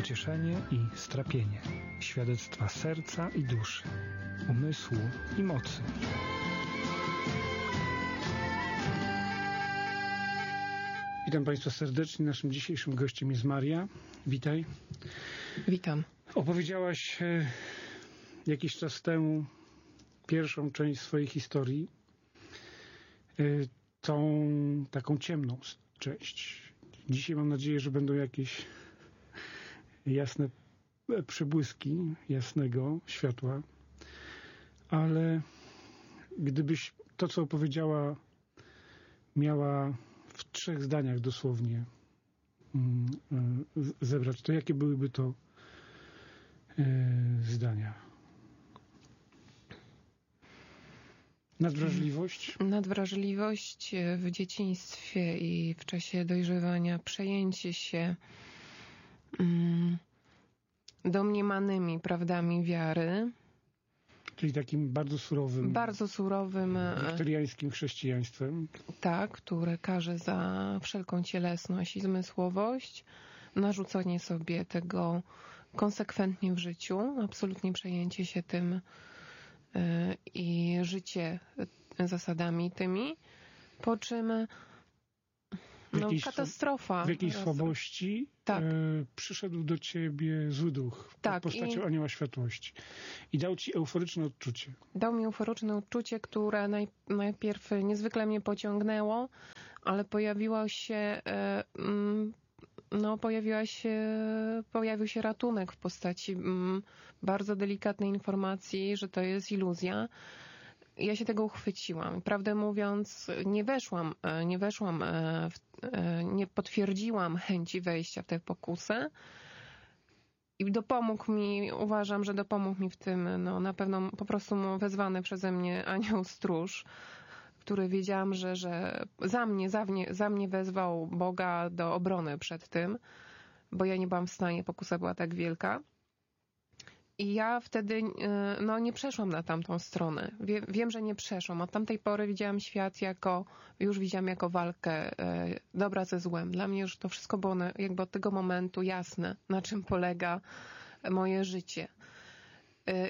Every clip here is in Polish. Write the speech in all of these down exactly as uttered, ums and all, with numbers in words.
pocieszenie i strapienie, świadectwa serca i duszy, umysłu i mocy. Witam Państwa serdecznie. Naszym dzisiejszym gościem jest Maria. Witaj. Witam. Opowiedziałaś e, jakiś czas temu pierwszą część swojej historii, e, tą taką ciemną część. Dzisiaj mam nadzieję, że będą jakieś jasne przebłyski jasnego światła, ale gdybyś to, co opowiedziała, miała w trzech zdaniach dosłownie zebrać, to jakie byłyby to zdania? Nadwrażliwość? Nadwrażliwość w dzieciństwie i w czasie dojrzewania, przejęcie się mm, domniemanymi prawdami wiary. Czyli takim bardzo surowym, bardzo surowym wiktoriańskim chrześcijaństwem. Tak, które karze za wszelką cielesność i zmysłowość, narzucenie sobie tego konsekwentnie w życiu, absolutnie przejęcie się tym yy, i życie zasadami tymi, po czym no, jakiejś, katastrofa. W jakiejś słabości tak. e, przyszedł do ciebie zły duch tak, pod postacią i... anioła światłości i dał ci euforyczne odczucie. Dał mi euforyczne odczucie, które naj, najpierw niezwykle mnie pociągnęło, ale pojawiło się e, mm, no pojawiła się, pojawił się ratunek w postaci mm, bardzo delikatnej informacji, że to jest iluzja. Ja się tego uchwyciłam. Prawdę mówiąc, nie weszłam, nie weszłam, w, nie potwierdziłam chęci wejścia w tę pokusę. I dopomógł mi, uważam, że dopomógł mi w tym, no na pewno po prostu wezwany przeze mnie anioł stróż, który wiedziałam, że, że za mnie, za mnie, za mnie wezwał Boga do obrony przed tym, bo ja nie byłam w stanie, pokusa była tak wielka. I ja wtedy no, nie przeszłam na tamtą stronę. Wie, wiem, że nie przeszłam. Od tamtej pory widziałam świat jako, już widziałam jako walkę e, dobra ze złem. Dla mnie już to wszystko było na, jakby od tego momentu jasne, na czym polega moje życie. E,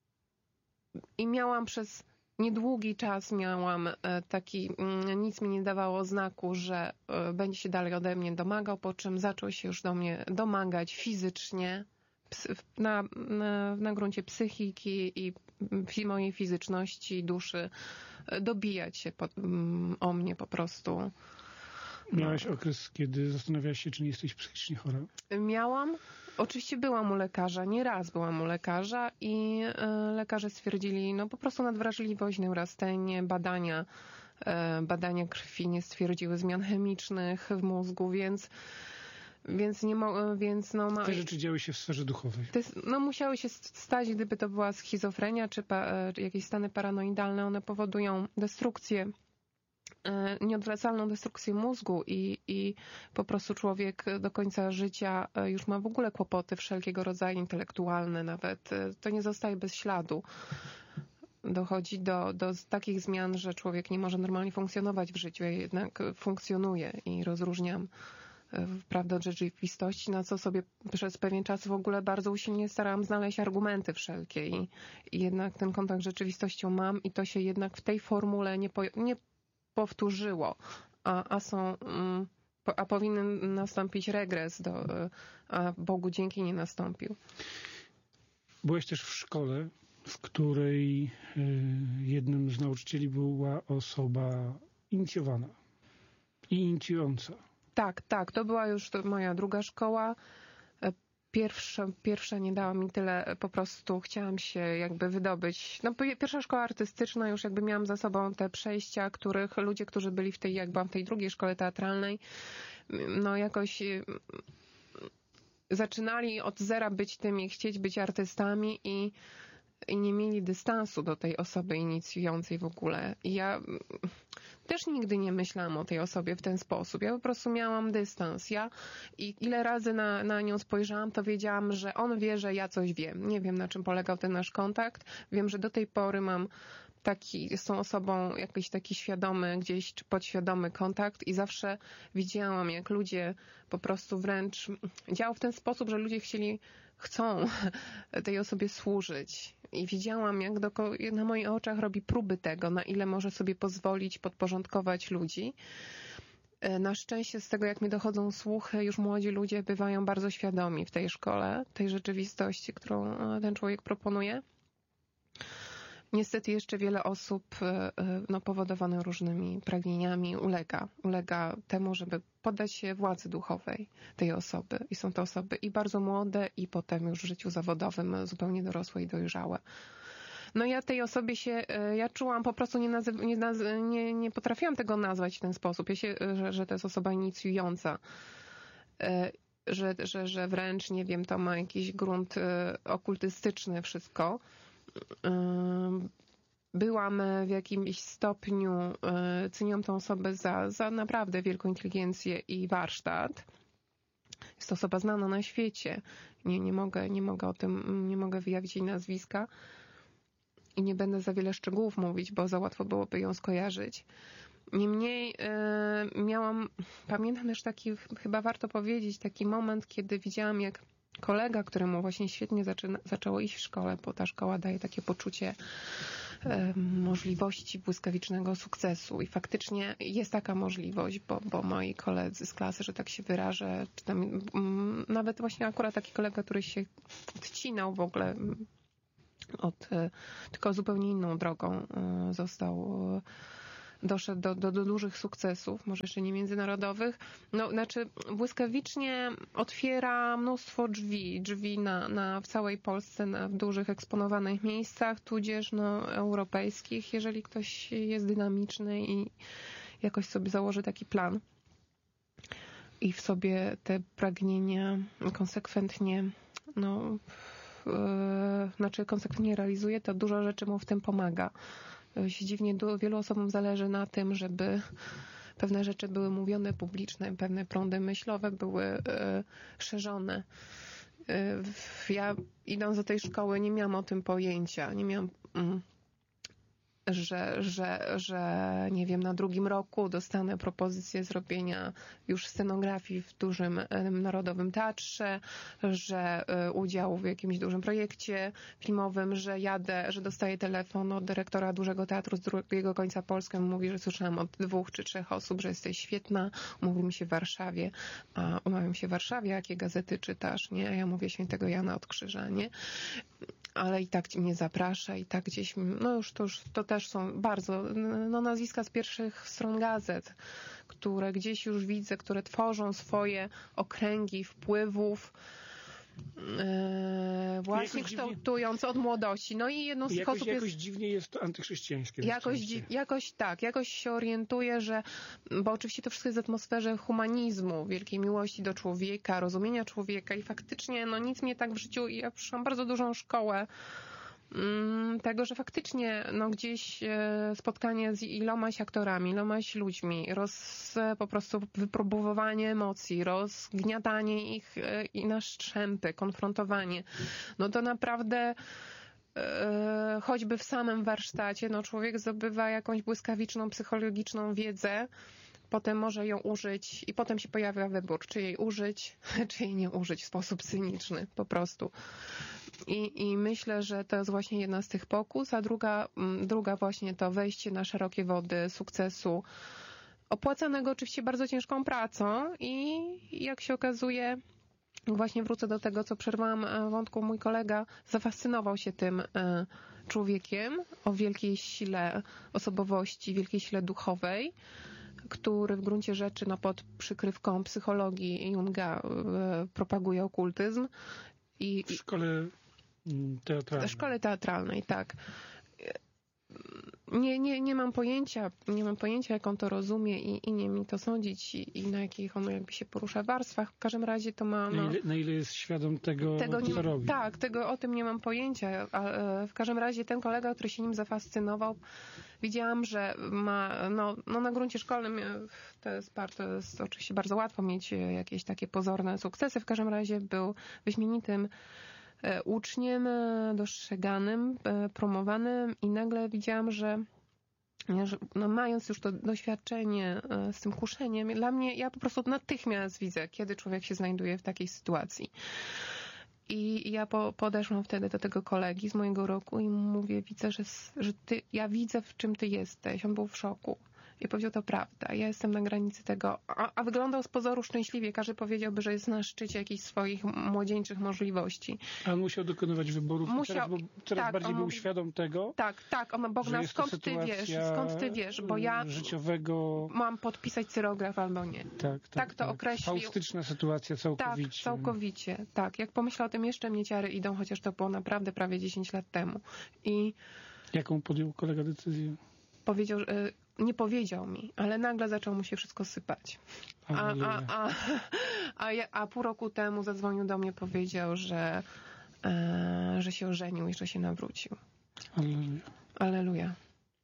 I miałam przez niedługi czas, miałam e, taki, mm, nic mi nie dawało znaku, że e, będzie się dalej ode mnie domagał, po czym zaczął się już do mnie domagać fizycznie, Na, na, na gruncie psychiki i mojej fizyczności, duszy, dobijać się po, o mnie po prostu. Miałaś okres, kiedy zastanawiałaś się, czy nie jesteś psychicznie chora? Miałam. Oczywiście byłam u lekarza, nie raz byłam u lekarza i y, lekarze stwierdzili, no po prostu nadwrażliwość, neurastenię, badania, y, badania krwi nie stwierdziły zmian chemicznych w mózgu, więc Więc nie mo- więc no ma... Te rzeczy działy się w sferze duchowej. Te, no musiały się stać, gdyby to była schizofrenia, czy pa, jakieś stany paranoidalne, one powodują destrukcję, e, nieodwracalną destrukcję mózgu i, i po prostu człowiek do końca życia już ma w ogóle kłopoty wszelkiego rodzaju intelektualne nawet. To nie zostaje bez śladu. Dochodzi do, do takich zmian, że człowiek nie może normalnie funkcjonować w życiu, a jednak funkcjonuje i rozróżniam prawdę od rzeczywistości, na co sobie przez pewien czas w ogóle bardzo usilnie starałam znaleźć argumenty wszelkie i, i jednak ten kontakt z rzeczywistością mam i to się jednak w tej formule nie, po, nie powtórzyło, a, a są, a powinien nastąpić regres, do, a Bogu dzięki nie nastąpił. Byłeś też w szkole, w której jednym z nauczycieli była osoba inicjowana i inicjująca. Tak, tak, to była już to moja druga szkoła. Pierwsza, pierwsza nie dała mi tyle, po prostu chciałam się jakby wydobyć. No, pierwsza szkoła artystyczna, już jakby miałam za sobą te przejścia, których ludzie, którzy byli w tej, jak byłam w tej drugiej szkole teatralnej, no jakoś zaczynali od zera być tymi, chcieć być artystami i i nie mieli dystansu do tej osoby inicjującej w ogóle. I ja też nigdy nie myślałam o tej osobie w ten sposób. Ja po prostu miałam dystans. Ja i ile razy na, na nią spojrzałam, to wiedziałam, że on wie, że ja coś wiem. Nie wiem, na czym polegał ten nasz kontakt. Wiem, że do tej pory mam taki, z tą osobą jakiś taki świadomy gdzieś, czy podświadomy kontakt i zawsze widziałam, jak ludzie po prostu wręcz działał w ten sposób, że ludzie chcieli, chcą tej osobie służyć. I widziałam, jak do, na moich oczach robi próby tego, na ile może sobie pozwolić podporządkować ludzi. Na szczęście z tego, jak mi dochodzą słuchy, już młodzi ludzie bywają bardzo świadomi w tej szkole, tej rzeczywistości, którą ten człowiek proponuje. Niestety jeszcze wiele osób no, powodowane różnymi pragnieniami ulega. Ulega temu, żeby poddać się władzy duchowej tej osoby. I są to osoby i bardzo młode, i potem już w życiu zawodowym zupełnie dorosłe i dojrzałe. No ja tej osobie się, ja czułam, po prostu nie, nazyw, nie, nie, nie potrafiłam tego nazwać w ten sposób, ja się, że, że to jest osoba inicjująca, że, że, że wręcz, nie wiem, to ma jakiś grunt okultystyczny wszystko. Byłam w jakimś stopniu, ceniłam tę osobę za, za naprawdę wielką inteligencję i warsztat. Jest to osoba znana na świecie. Nie, nie mogę, nie mogę o tym, nie mogę wyjawić jej nazwiska. I nie będę za wiele szczegółów mówić, bo za łatwo byłoby ją skojarzyć. Niemniej yy, miałam, pamiętam też taki, chyba warto powiedzieć, taki moment, kiedy widziałam, jak kolega, któremu właśnie świetnie zaczyna, zaczęło iść w szkole, bo ta szkoła daje takie poczucie yy, możliwości błyskawicznego sukcesu. I faktycznie jest taka możliwość, bo, bo moi koledzy z klasy, że tak się wyrażę, czy tam, yy, nawet właśnie akurat taki kolega, który się odcinał w ogóle, Od, tylko zupełnie inną drogą został, doszedł do, do, do dużych sukcesów, może jeszcze nie międzynarodowych. No, znaczy błyskawicznie otwiera mnóstwo drzwi, drzwi na, na, w całej Polsce, na, w dużych eksponowanych miejscach, tudzież no, europejskich, jeżeli ktoś jest dynamiczny i jakoś sobie założy taki plan i w sobie te pragnienia konsekwentnie no, znaczy konsekwentnie realizuje, to dużo rzeczy mu w tym pomaga. Się dziwnie wielu osobom zależy na tym, żeby pewne rzeczy były mówione publiczne, pewne prądy myślowe były szerzone. Ja idąc do tej szkoły nie miałam o tym pojęcia. Nie miałam że, że, że nie wiem, na drugim roku dostanę propozycję zrobienia już scenografii w dużym Narodowym Teatrze, że udział w jakimś dużym projekcie filmowym, że jadę, że dostaję telefon od dyrektora dużego teatru z drugiego końca Polski. On mówi, że słyszałam od dwóch czy trzech osób, że jesteś świetna, umówimy się w Warszawie. A umawiam się w Warszawie, jakie gazety czytasz, nie? A ja mówię Świętego Jana od Krzyża, nie? Ale i tak mnie zaprasza i tak gdzieś, no już to, już to też są bardzo, no nazwiska z pierwszych stron gazet, które gdzieś już widzę, które tworzą swoje okręgi wpływów, Yy, właśnie jakoś kształtując dziwnie, od młodości. No i jedną z jakoś, osób jakoś jest, dziwnie jest to antyczhrześcijańskie. Jakoś, jakoś tak, jakoś się orientuje, że, bo oczywiście to wszystko jest w atmosferze humanizmu, wielkiej miłości do człowieka, rozumienia człowieka i faktycznie no nic mnie tak w życiu, ja przyszłam bardzo dużą szkołę tego, że faktycznie no, gdzieś spotkanie z ilomaś aktorami, ilomaś ludźmi, roz, po prostu wypróbowanie emocji, rozgniatanie ich i na strzępy, konfrontowanie, no to naprawdę choćby w samym warsztacie no, człowiek zdobywa jakąś błyskawiczną, psychologiczną wiedzę, potem może ją użyć i potem się pojawia wybór, czy jej użyć, czy jej nie użyć w sposób cyniczny po prostu. I, I myślę, że to jest właśnie jedna z tych pokus, a druga, druga właśnie to wejście na szerokie wody sukcesu, opłacanego oczywiście bardzo ciężką pracą i jak się okazuje, właśnie wrócę do tego, co przerwałam wątku, mój kolega zafascynował się tym człowiekiem o wielkiej sile osobowości, wielkiej sile duchowej, który w gruncie rzeczy no, pod przykrywką psychologii Junga propaguje okultyzm. I, w szkole teatralnej. W szkole teatralnej, tak. Nie, nie, nie mam pojęcia, nie mam pojęcia, jak on to rozumie i, i nie mi to sądzić i, i na jakich on jakby się porusza warstwach. W każdym razie to ma... No, na, ile, na ile jest świadom tego, tego co nie, robi. Tak, tego, o tym nie mam pojęcia. A, w każdym razie ten kolega, który się nim zafascynował, widziałam, że ma, no, no na gruncie szkolnym to jest, to jest oczywiście bardzo łatwo mieć jakieś takie pozorne sukcesy. W każdym razie był wyśmienitym uczniem dostrzeganym, promowanym i nagle widziałam, że że no mając już to doświadczenie z tym kuszeniem, dla mnie, ja po prostu natychmiast widzę, kiedy człowiek się znajduje w takiej sytuacji. I ja po, podeszłam wtedy do tego kolegi z mojego roku i mówię, widzę, że, że ty, ja widzę, w czym ty jesteś. On był w szoku. I powiedział, to prawda, ja jestem na granicy tego, a, a wyglądał z pozoru szczęśliwie, każdy powiedziałby, że jest na szczycie jakichś swoich młodzieńczych możliwości. A on musiał dokonywać wyborów, musiał, teraz, coraz tak, bardziej był mówi, świadom tego, tak, tak, on, Bogna, skąd ty wiesz, skąd ty wiesz, bo ja życiowego... mam podpisać cyrograf albo nie. Tak, tak, tak to tak. określił. Faustyczna sytuacja całkowicie. Tak, całkowicie, tak. Jak pomyślał o tym, jeszcze mnie ciary idą, chociaż to było naprawdę prawie dziesięć lat temu. I jaką podjął kolega decyzję? Powiedział, że nie powiedział mi, ale nagle zaczęło mu się wszystko sypać. A, a, a, a, ja, a pół roku temu zadzwonił do mnie, powiedział, że, e, że się ożenił i że się nawrócił. Alleluja. Alleluja.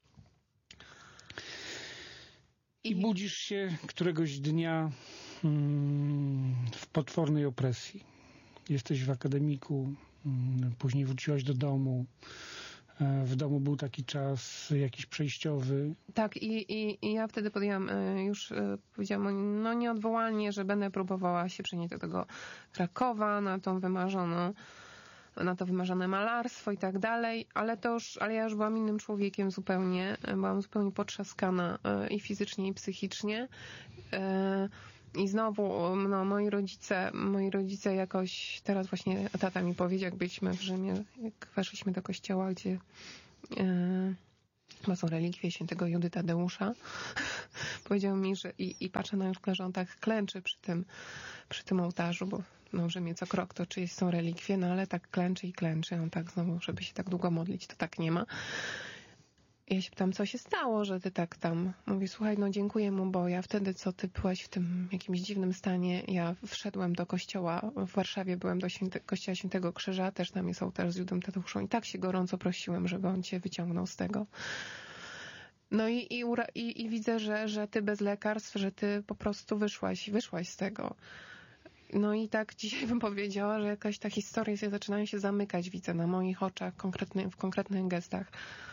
I, I budzisz się któregoś dnia mm, w potwornej opresji. Jesteś w akademiku, mm, później wróciłaś do domu. W domu był taki czas jakiś przejściowy. Tak, i, i, i ja wtedy podjęłam, już powiedziałam, no nieodwołalnie, że będę próbowała się przenieść do tego Krakowa, na tą wymarzoną, na to wymarzone malarstwo i tak dalej, ale to już, ale ja już byłam innym człowiekiem zupełnie, byłam zupełnie potrzaskana i fizycznie, i psychicznie. I znowu, no, moi rodzice, moi rodzice jakoś, teraz właśnie tata mi powiedział, jak byliśmy w Rzymie, jak weszliśmy do kościoła, gdzie e, bo są relikwie świętego Judy Tadeusza, powiedział mi, że i, i patrzę na Józka, że on tak klęczy przy tym, przy tym ołtarzu, bo no, w Rzymie co krok to czyjeś są relikwie, no ale tak klęczy i klęczy, on tak znowu, żeby się tak długo modlić, to tak nie ma. Ja się pytam, co się stało, że ty tak tam... Mówi, słuchaj, no dziękuję mu, bo ja wtedy, co ty byłaś w tym jakimś dziwnym stanie, ja wszedłem do kościoła, w Warszawie byłem do święte, kościoła Świętego Krzyża, też tam jest ołtarz z Judą Tadeuszą i tak się gorąco prosiłem, żeby on cię wyciągnął z tego. No i, i, i, i widzę, że, że ty bez lekarstw, że ty po prostu wyszłaś, wyszłaś z tego. No i tak dzisiaj bym powiedziała, że jakaś ta historia zaczynają się zamykać, widzę na moich oczach, konkretny, w konkretnych gestach.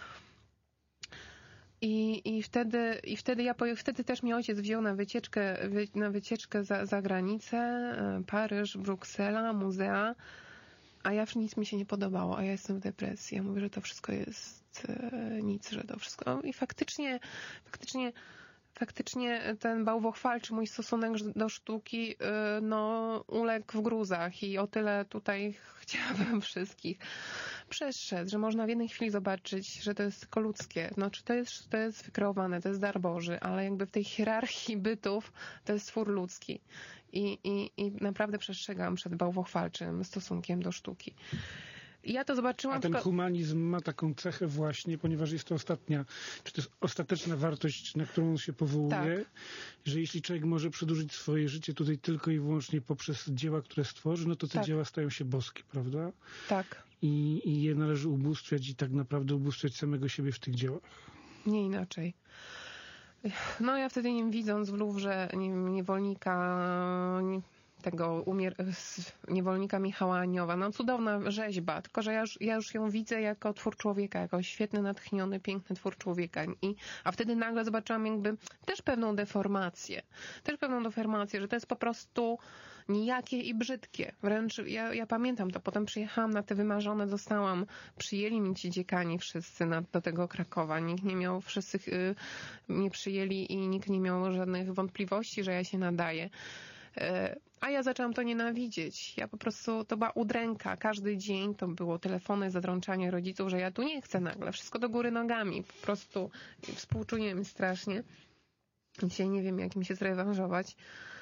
I, i, wtedy, i wtedy ja wtedy też mnie ojciec wziął na wycieczkę, wy, na wycieczkę za, za granicę, Paryż, Bruksela, muzea, a ja nic mi się nie podobało, a ja jestem w depresji. Ja mówię, że to wszystko jest e, nic, że to wszystko... I faktycznie, faktycznie, faktycznie ten bałwochwalczy mój stosunek do sztuki e, no, uległ w gruzach i o tyle tutaj chciałabym wszystkich przestrzec, że można w jednej chwili zobaczyć, że to jest tylko ludzkie. No, czy to jest, to jest wykreowane, to jest dar Boży, ale jakby w tej hierarchii bytów to jest twór ludzki. I, i, i naprawdę przestrzegam przed bałwochwalczym stosunkiem do sztuki. I ja to zobaczyłam... A ten humanizm ma taką cechę właśnie, ponieważ jest to ostatnia, czy to jest ostateczna wartość, na którą on się powołuje, tak. Że jeśli człowiek może przedłużyć swoje życie tutaj tylko i wyłącznie poprzez dzieła, które stworzy, no to te tak. dzieła stają się boskie, prawda? Tak. I, I je należy ubóstwiać i tak naprawdę ubóstwiać samego siebie w tych dziełach. Nie inaczej. No ja wtedy nie widząc w Luwrze niewolnika... Nie... tego umier- niewolnika Michała Anioła. No cudowna rzeźba, tylko że ja już, ja już ją widzę jako twór człowieka, jako świetny, natchniony, piękny twór człowieka. I, a wtedy nagle zobaczyłam jakby też pewną deformację. Też pewną deformację, że to jest po prostu nijakie i brzydkie. Wręcz ja, ja pamiętam to. Potem przyjechałam na te wymarzone, zostałam, przyjęli mi ci dziekani wszyscy na, do tego Krakowa. Nikt nie miał, wszyscy y, mnie przyjęli i nikt nie miał żadnych wątpliwości, że ja się nadaję. A ja zaczęłam to nienawidzieć. Ja po prostu, to była udręka. Każdy dzień to było telefony, zadrączanie rodziców, że ja tu nie chcę nagle. Wszystko do góry nogami. Po prostu współczuję mi strasznie. Dzisiaj nie wiem, jak mi się zrewanżować.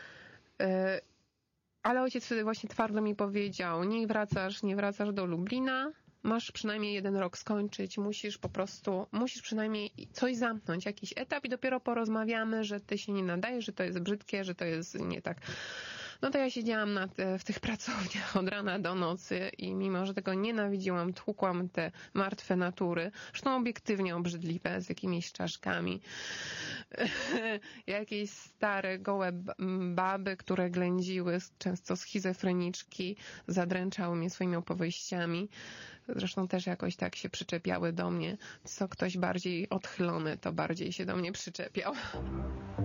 Ale ojciec wtedy właśnie twardo mi powiedział, nie wracasz, nie wracasz do Lublina, masz przynajmniej jeden rok skończyć, musisz po prostu, musisz przynajmniej coś zamknąć, jakiś etap i dopiero porozmawiamy, że ty się nie nadajesz, że to jest brzydkie, że to jest nie tak. No to ja siedziałam na te, w tych pracowniach od rana do nocy i mimo, że tego nienawidziłam, tłukłam te martwe natury, zresztą obiektywnie obrzydliwe, z jakimiś czaszkami. Jakieś stare, gołe baby, które ględziły, często schizofreniczki, zadręczały mnie swoimi opowieściami. Zresztą też jakoś tak się przyczepiały do mnie. Co ktoś bardziej odchylony, to bardziej się do mnie przyczepiał.